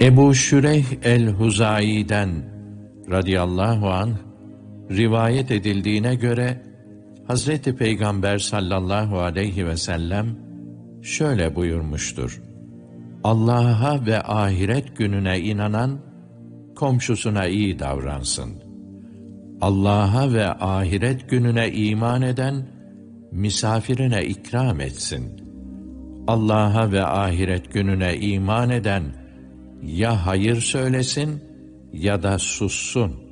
Ebu Şüreyh el-Huzai'den radıyallahu anh rivayet edildiğine göre Hazreti Peygamber sallallahu aleyhi ve sellem şöyle buyurmuştur: Allah'a ve ahiret gününe inanan komşusuna iyi davransın. Allah'a ve ahiret gününe iman eden misafirine ikram etsin. Allah'a ve ahiret gününe iman eden ya hayır söylesin ya da sussun.